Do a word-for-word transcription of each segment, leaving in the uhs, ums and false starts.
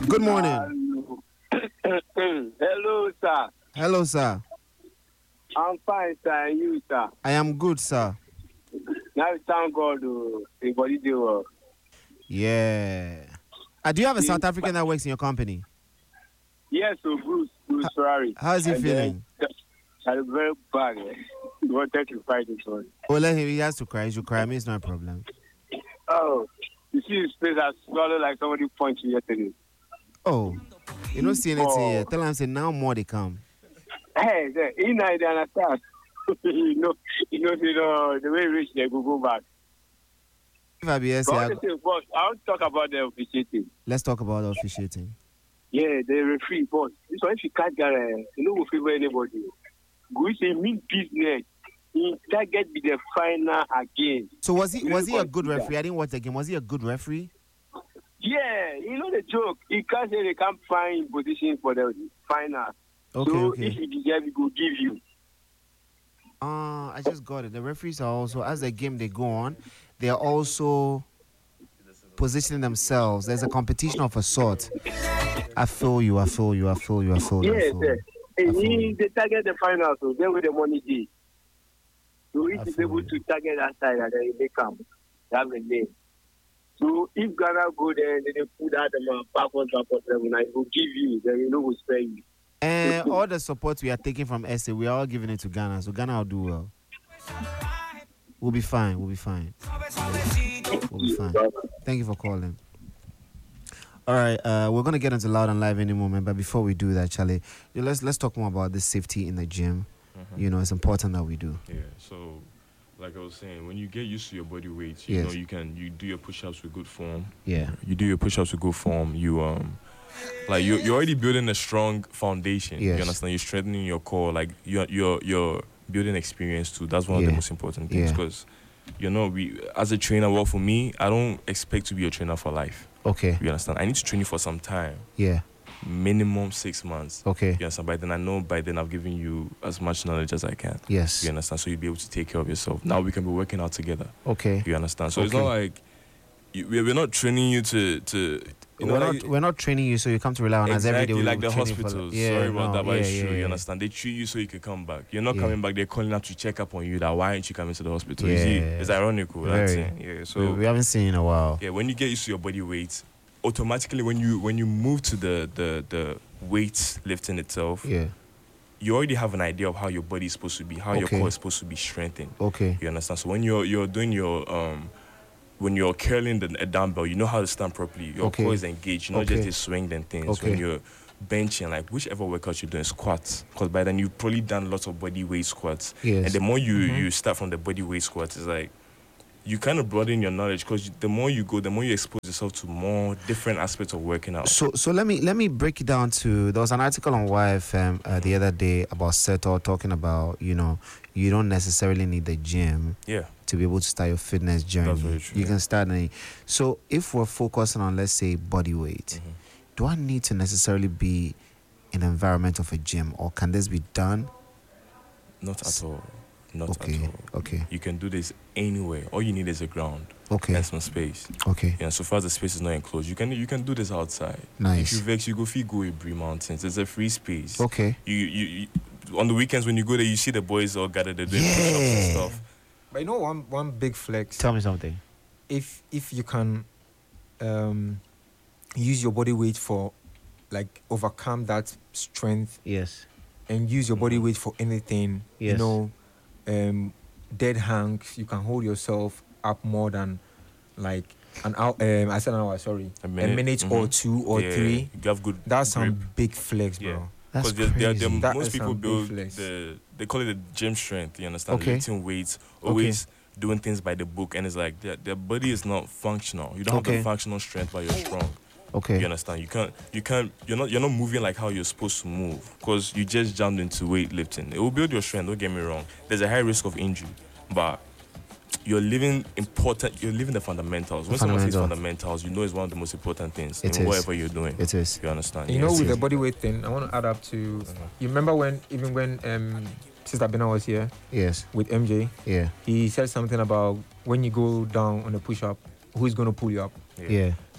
Good morning. Hello, sir. Hello, sir. I'm fine, sir. And you, sir? I am good, sir. Now we thank God. Uh, the body do well. Yeah. Uh, do you have a South African that works in your company? Yes, so Bruce, Bruce Ferrari. How is he And feeling? Then, I'm very bad. Eh? He wanted to fight this one. Well, let him. He has to cry. He should cry. I mean, it's not a problem. Oh, you see his face has swallowed like somebody punched you yesterday. Oh, you don't see anything Oh. yet. Tell him, say, now more they come. Hey, there, he now they understand. you know, you know, you know, the way he reach there, go go back. If I be here, say, But I- honestly, boss, I want to talk about the officiating. let's talk about officiating. Yeah, the referee, boss. This one, if you catch that, uh, you know, will favor anybody. Go say mean business. He target be the final again. So was he was he a good Consider. referee? I didn't watch the game. Was he a good referee? Yeah, you know the joke. He can't say they can't find position for the final. Okay, so okay. if he deserve, he will give you. Uh, I just got it. The referees are also, as the game they go on, they are also positioning themselves. There's a competition of a sort. I feel you. I feel you. I feel you. I feel you. I Yes, feel sir. you. And feel he you. they target the final, so then with the money is. So if I he's feel able you. to target that side and then they come, they have a name. So if Ghana go there and then they put that um, backwards, backwards, level, and he will give you, then you know will spare you. And all the support we are taking from S A, we are all giving it to Ghana. So Ghana will do well. We'll be fine. We'll be fine. We'll be fine. Thank you for calling. All right, uh, we're gonna get into loud and live any moment, but before we do that, Charlie, you know, let's let's talk more about this safety in the gym. Mhm. You know, it's important that we do. Yeah, so like I was saying, when you get used to your body weight, you Yes. know you can you do your push-ups with good form. Yeah. You do your push-ups with good form. You um, like you you're already building a strong foundation. Yes. You understand? You're strengthening your core. Like you're you're you're building experience too. That's one of Yeah. the most important things Yeah. because you know we as a trainer. Well, for me, I don't expect to be a trainer for life. Okay. You understand? I need to train you for some time, Yeah. minimum six months. Okay. You understand? By then, I know by then I've given you as much knowledge as I can. Yes. You understand? So you'll be able to take care of yourself. Now we can be working out together. Okay. You understand? So it's Okay. not like you, we're we're not training you to to you know we're like, not we're not training you so you come to rely on us every day. exactly we like will the train you for- hospitals. Yeah, Sorry about no, that, but yeah, it's yeah, true. You yeah. understand? They treat you so you can come back. You're not Yeah. coming back. They're calling up to check up on you. That why aren't you coming to the hospital? You see, Yeah. it's ironical. That's Very. it. Yeah. We, So we haven't seen in a while. yeah, when you get used to your body weight, automatically when you when you move to the the the weight lifting itself, Yeah. you already have an idea of how your body is supposed to be, how your Okay. core is supposed to be strengthened. Okay. You understand? So when you're you're doing your um when you're curling the a dumbbell, you know how to stand properly. Your Okay. core is engaged, not Okay. just this swing and things. Okay. When you're benching, like whichever workout you're doing, squats. Because by then you've probably done lots of body weight squats. Yes. And the more you, Mhm. you start from the body weight squats, it's like you kind of broaden your knowledge because the more you go, the more you expose yourself to more different aspects of working out. So so let me let me break it down to there was an article on Y F M uh, the other day about Seto talking about, you know, you don't necessarily need the gym Yeah. to be able to start your fitness journey. That's very true, You yeah. can start any. So if we're focusing on, let's say, body weight, Mhm. do I need to necessarily be in an environment of a gym, or can this be done? Not at all. Not Okay, at all. okay, You can do this anywhere. All you need is a ground okay, and some space. okay. Yeah, so far as the space is not enclosed, you can you can do this outside. If Nice. you vex, you go fee go Ibri Mountains. It's a free space. Okay. You, you you on the weekends when you go there, you see the boys all gathered, they're doing push-ups and Yeah. stuff. But you know one one big flex. Tell me something. If if you can um use your body weight for like overcome that strength Yes. and use your body Mhm. weight for anything, you Yes. know, um dead hangs, you can hold yourself up more than like an hour um I said an hour, sorry. A A minute, minute, or mhm. two or Yeah, three. You have good That's grip. some big flex, bro. Yeah. That's Because they're, crazy. they're, That most is people some big build flex. the they call it the gym strength. You understand? Okay. Lifting weights, always doing things by the book, and it's like their, their body is not functional. You don't have Okay. the functional strength, but you're strong. Okay. You understand? You can't you can't you're not you're not moving like how you're supposed to move because you just jumped into weightlifting. It will build your strength. Don't get me wrong. There's a high risk of injury, but you're living important. You're living the fundamentals. When someone says Fundamental. fundamentals, you know it's one of the most important things It in is. whatever you're doing. It is. You understand? You know, Yes, with yes. the body weight thing, I want to add up to you remember when even when um Sister Bena was here Yes. with M J, Yeah. he said something about when you go down on a push up, who's gonna pull you up? Yeah.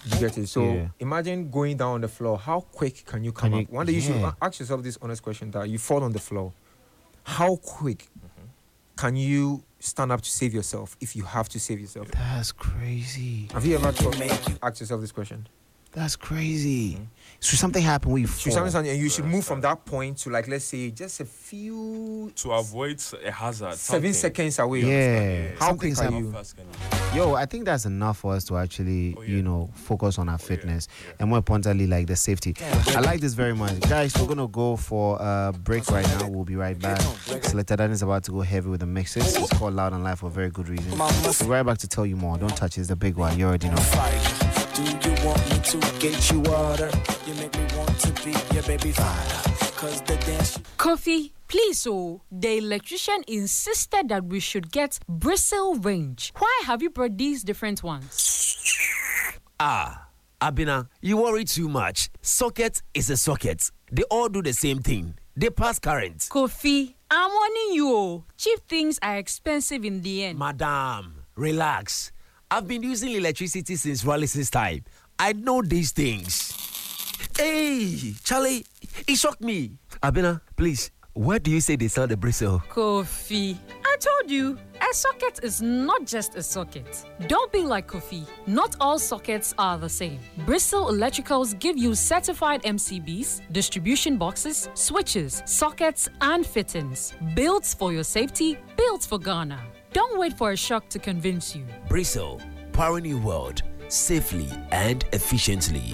You get it? So Yeah. imagine going down on the floor. How quick can you come Can up? you- One day you should yeah. a- ask yourself this honest question: that you fall on the floor, how quick can you stand up to save yourself if you have to save yourself? That's crazy. Have you ever thought, asked yourself this question? That's crazy. So something happened where you Should fall. something, and you should move from that point to, like, let's say, just a few To avoid a hazard. seven something. seconds away. Yeah. How Something's quick are happening. you? How fast can you? Yo, I think that's enough for us to actually, Oh, you yeah. know, focus on our yeah, fitness yeah. and more importantly, like the safety. I like this very much. Guys, we're going to go for a break right now. We'll be right back. Selector Dan is about to go heavy with the mixes. It's called Loud and Live for a very good reason. We'll be right back to tell you more. Don't touch it. It's the big one. You already know. Do you want me to get you water? You make me want to be your baby father. Cause the dance. Kofi, please, oh, the electrician insisted that we should get bristle range. Why have you brought these different ones? Ah, Abina, you worry too much. Socket is a socket. They all do the same thing. They pass current. Kofi, I'm warning you, oh, cheap things are expensive in the end. Madam, relax. I've been using electricity since Wallace's time. I know these things. Hey, Charlie, it shocked me. Abina, please, where do you say they sell the bristle? Kofi, I told you, a socket is not just a socket. Don't be like Kofi. Not all sockets are the same. Bristol Electricals give you certified M C Bs, distribution boxes, switches, sockets, and fittings. Built for your safety, built for Ghana. Don't wait for a shock to convince you. Bristle, powering your world safely and efficiently.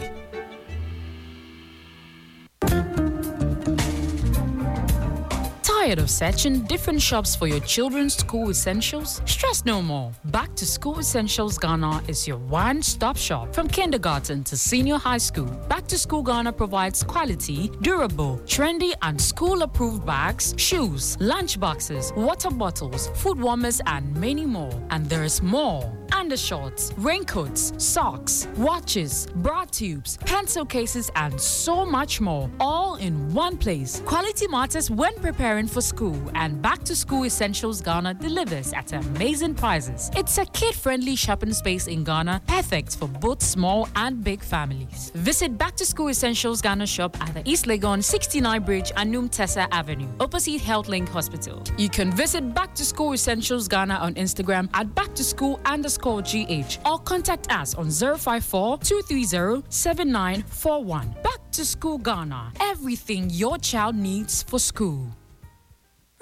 Tired of searching different shops for your children's school essentials? Stress no more. Back to School Essentials Ghana is your one-stop shop from kindergarten to senior high school. Back to School Ghana provides quality, durable, trendy, and school-approved bags, shoes, lunch boxes, water bottles, food warmers, and many more. And there is more. Undershorts, raincoats, socks, watches, bra tubes, pencil cases, and so much more, all in one place. Quality matters when preparing for school, and Back to School Essentials Ghana delivers at amazing prices. It's a kid-friendly shopping space in Ghana, perfect for both small and big families. Visit Back to School Essentials Ghana shop at the East Legon sixty-nine Bridge, Anum Tessa Avenue, opposite HealthLink Hospital. You can visit Back to School Essentials Ghana on Instagram at back to school underscore G H or contact us on zero five four, two three zero, seven nine four one. Back to School Ghana, everything your child needs for school.